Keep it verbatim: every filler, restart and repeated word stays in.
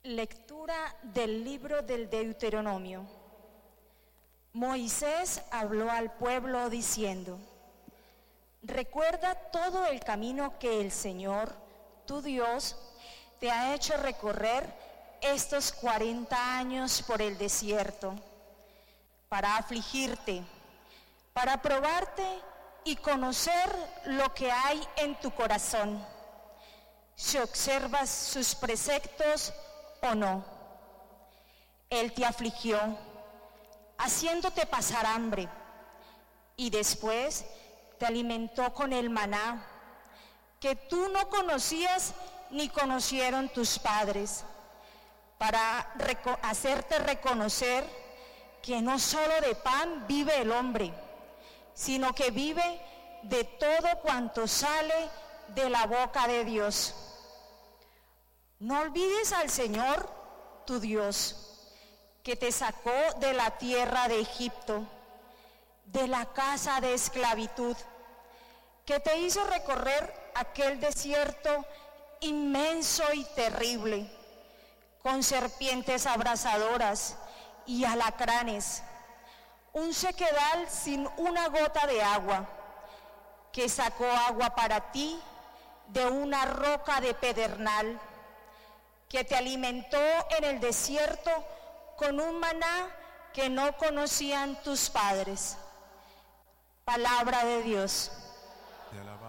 Lectura del libro del Deuteronomio. Moisés habló al pueblo diciendo: recuerda todo el camino que el Señor, tu Dios, te ha hecho recorrer estos cuarenta años por el desierto, para afligirte, para probarte y conocer lo que hay en tu corazón, si observas sus preceptos o no. Él te afligió, haciéndote pasar hambre, y después te alimentó con el maná, que tú no conocías ni conocieron tus padres, para reco- hacerte reconocer que no solo de pan vive el hombre, sino que vive de todo cuanto sale de la boca de Dios. No olvides al Señor, tu Dios, que te sacó de la tierra de Egipto, de la casa de esclavitud, que te hizo recorrer aquel desierto inmenso y terrible, con serpientes abrasadoras y alacranes, un sequedal sin una gota de agua, que sacó agua para ti de una roca de pedernal, que te alimentó en el desierto con un maná que no conocían tus padres. Palabra de Dios. Te alabamos.